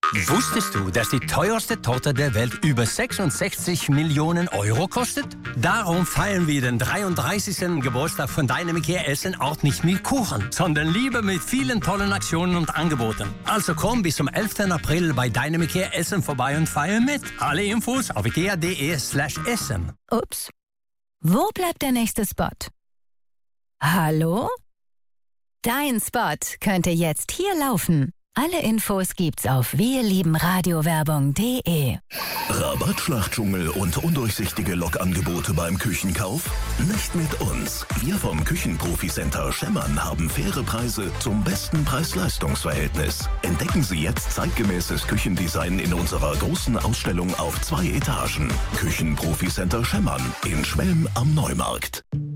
Wusstest du, dass die teuerste Torte der Welt über 66 Millionen Euro kostet? Darum feiern wir den 33. Geburtstag von Dynamic Air Essen-Ort nicht mit Kuchen, sondern lieber mit vielen tollen Aktionen und Angeboten. Also komm bis zum 11. April bei Dynamic Air Essen vorbei und feier mit. Alle Infos auf ikea.de/essen. Ups. Wo bleibt der nächste Spot? Hallo? Dein Spot könnte jetzt hier laufen. Alle Infos gibt's auf wirliebenradiowerbung.de. Rabattschlachtdschungel und undurchsichtige Lokangebote beim Küchenkauf? Nicht mit uns. Wir vom Küchenprofi-Center Schemmern haben faire Preise zum besten Preis-Leistungs-Verhältnis. Entdecken Sie jetzt zeitgemäßes Küchendesign in unserer großen Ausstellung auf 2 Etagen. Küchenprofi-Center Schemmern in Schwelm am Neumarkt.